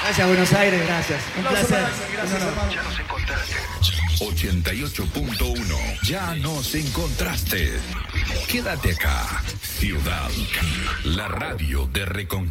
Gracias, Buenos Aires, gracias. Un placer. Gracias, hermano. Ya nos encontraste. 88.1. Ya nos encontraste. Quédate acá. Ciudad. La radio de Reconquista.